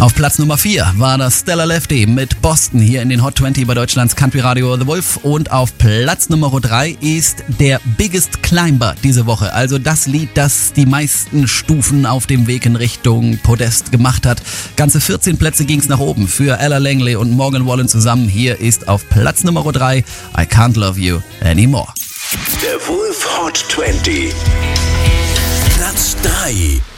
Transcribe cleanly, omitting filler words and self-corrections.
Auf Platz Nummer 4 war das Stella Lefty mit Boston hier in den Hot 20 bei Deutschlands Country Radio The Wolf. Und auf Platz Nummer 3 ist der Biggest Climber diese Woche. Also das Lied, das die meisten Stufen auf dem Weg in Richtung Podest gemacht hat. Ganze 14 Plätze ging's nach oben für Ella Langley und Morgan Wallen zusammen. Hier ist auf Platz Nummer 3 I Can't Love You Anymore. Der Wolf Hot 20. Platz 3.